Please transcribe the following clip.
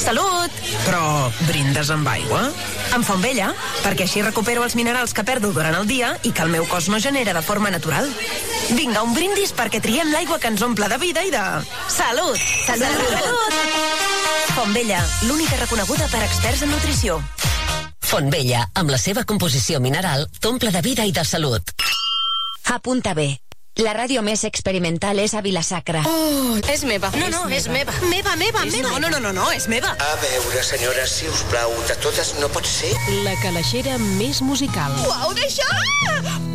Salut! Però brindes amb aigua? Amb Fontvella, perquè així recupero els minerals que perdo durant el dia i que el meu cos no genera de forma natural. Vinga, un brindis perquè triem l'aigua que ens omple de vida i de... Salut! Salut! Fontvella, l'única reconeguda per experts en nutrició. Fontvella, amb la seva composició mineral, t'omple de vida i de salut. Apunta bé. La ràdio més experimental és a Vila-sacra. Oh, és meva. No, és meva. Meva. No, és meva. A veure, senyora, si us plau, de totes no pot ser? La calaixera més musical. Uau, d'això!